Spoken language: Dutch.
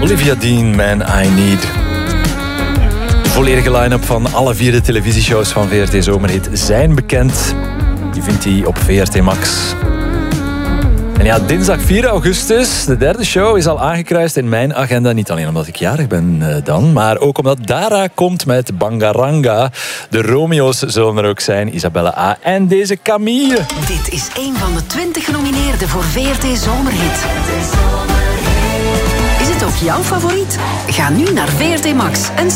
Olivia Dean, Man I Need. De volledige line-up van alle 4 de televisieshows van VRT Zomerhit zijn bekend. Die vindt hij op VRT Max. En ja, dinsdag 4 augustus, de 3e show, is al aangekruist in mijn agenda. Niet alleen omdat ik jarig ben dan, maar ook omdat Dara komt met Bangaranga. De Romeo's zullen er ook zijn, Isabelle A. en deze Camille. Dit is een van de 20 genomineerden voor VRT Zomerhit. Is het ook jouw favoriet? Ga nu naar VRT Max en